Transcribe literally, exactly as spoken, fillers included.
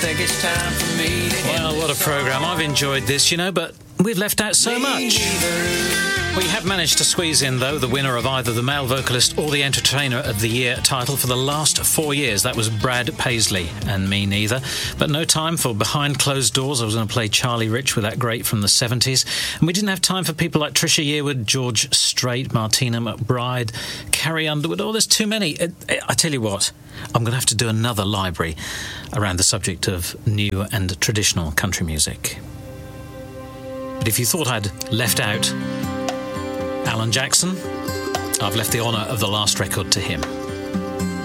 think it's time for me to end Well, what a this programme. I've enjoyed this, you know, but we've left out so Me much. neither. We have managed to squeeze in, though, the winner of either the Male Vocalist or the Entertainer of the Year title for the last four years. That was Brad Paisley, and Me Neither. But no time for Behind Closed Doors. I was going to play Charlie Rich with that great from the seventies. And we didn't have time for people like Trisha Yearwood, George Strait, Martina McBride, Carrie Underwood. Oh, there's too many. I, I tell you what, I'm going to have to do another library around the subject of new and traditional country music. But if you thought I'd left out Alan Jackson, I've left the honour of the last record to him.